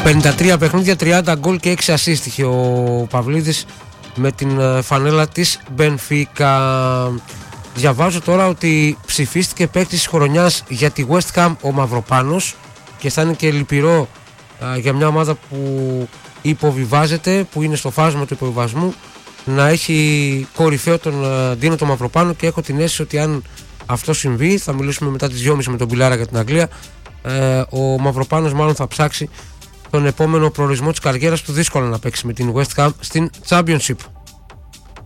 53 παιχνίδια, 30 γκολ και 6 assist είχε ο Παυλίδης με την φανέλα της Μπενφίκα. Διαβάζω τώρα ότι ψηφίστηκε παίκτης της χρονιάς για τη West Ham ο Μαυροπάνος και θα είναι και λυπηρό για μια ομάδα που υποβιβάζεται, που είναι στο φάσμα του υποβιβασμού, να έχει κορυφαίο τον Ντίνο τον Μαυροπάνο, και έχω την αίσθηση ότι αν αυτό συμβεί, θα μιλήσουμε μετά τις 2.30 με τον Πιλάρα για την Αγγλία, ο Μαυροπάνος μάλλον θα ψάξει τον επόμενο προορισμό της καριέρας του, δύσκολα να παίξει με την West Ham στην Championship.